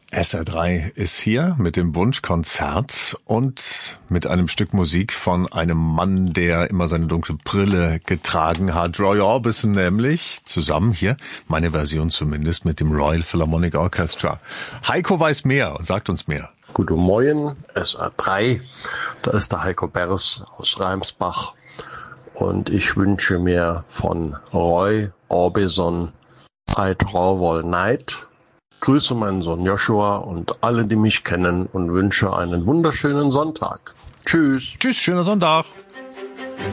SR3 ist hier mit dem Wunschkonzert und mit einem Stück Musik von einem Mann, der immer seine dunkle Brille getragen hat. Roy Orbison nämlich, zusammen hier, meine Version zumindest, mit dem Royal Philharmonic Orchestra. Heiko weiß mehr und sagt uns mehr. Guten Morgen, SR3. Da ist der Heiko Bers aus Reimsbach. Und ich wünsche mir von Roy Orbison I Draw All Night. Grüße meinen Sohn Joshua und alle, die mich kennen, und wünsche einen wunderschönen Sonntag. Tschüss. Tschüss, schöner Sonntag.